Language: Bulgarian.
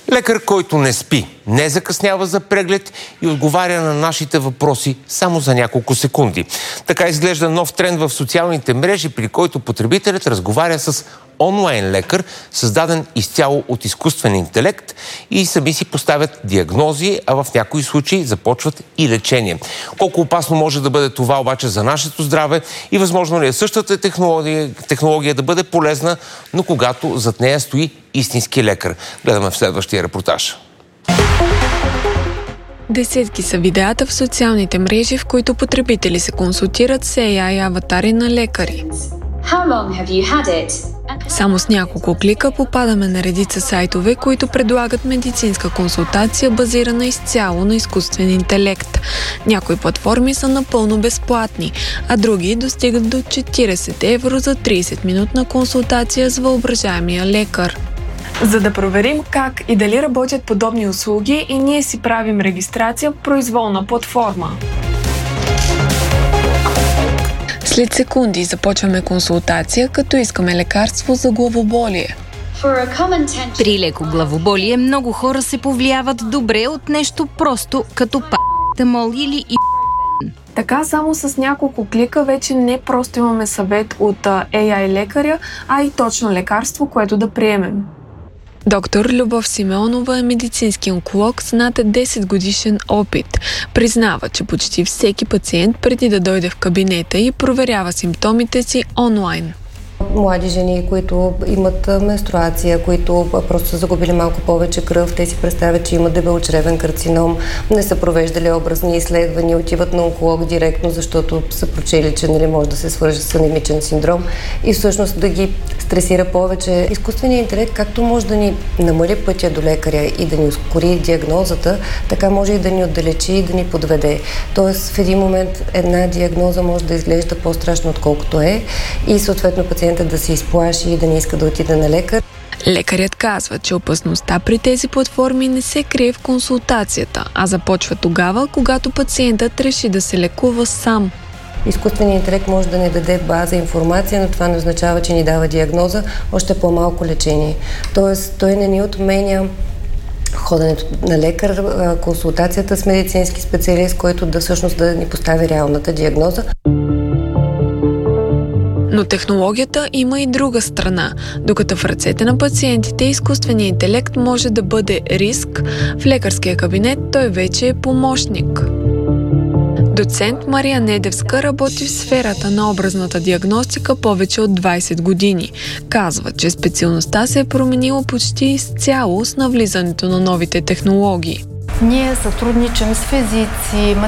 Лекар, който не спи, не закъснява за преглед и отговаря на нашите въпроси само за няколко секунди. Така изглежда нов тренд в социалните мрежи, при който потребителят разговаря с онлайн лекар, създаден изцяло от изкуствен интелект, и сами си поставят диагнози, а в някои случаи започват и лечение. Колко опасно може да бъде това обаче за нашето здраве и възможно ли е същата технология да бъде полезна, но когато зад нея стои истински лекар? Гледаме в следващия репортаж. Десетки са видеята в социалните мрежи, в които потребители се консултират с AI аватари на лекари. Само с няколко клика попадаме на редица сайтове, които предлагат медицинска консултация, базирана изцяло на изкуствен интелект. Някои платформи са напълно безплатни, а други достигат до 40 евро за 30-минутна консултация с въображаемия лекар. За да проверим как и дали работят подобни услуги, и ние си правим регистрация в произволна платформа. След секунди започваме консултация, като искаме лекарство за главоболие. При леко главоболие много хора се повлияват добре от нещо просто, като парацетамол или Така само с няколко клика вече не просто имаме съвет от AI лекаря, а и точно лекарство, което да приемем. Доктор Любов Симеонова е медицински онколог с над 10 годишен опит. Признава, че почти всеки пациент преди да дойде в кабинета и проверява симптомите си онлайн. Млади жени, които имат менструация, които просто са загубили малко повече кръв, те си представят, че имат дебелочревен карцином, не са провеждали образни изследвания, отиват на онколог директно, защото са прочели, че може да се свърже с анемичен синдром и всъщност да ги стресира повече. Изкуственият интелект както може да ни намали пътя до лекаря и да ни ускори диагнозата, така може и да ни отдалечи и да ни подведе. Тоест в един момент една диагноза може да изглежда по-страшно, отколкото е, и съответно пациента да се изплаши и да не иска да отиде на лекар. Лекарят казва, че опасността при тези платформи не се крие в консултацията, а започва тогава, когато пациентът реши да се лекува сам. Изкуственият интелект може да ни даде база информация, но това не означава, че ни дава диагноза, още по-малко лечение. Тоест, той не ни отменя ходенето на лекар, консултацията с медицински специалист, който да всъщност да ни постави реалната диагноза. Но технологията има и друга страна. Докато в ръцете на пациентите изкуственият интелект може да бъде риск, в лекарския кабинет той вече е помощник. Доцент Мария Недевска работи в сферата на образната диагностика повече от 20 години. Казва, че специалността се е променила почти изцяло с навлизането на новите технологии. Ние сътрудничим с физици,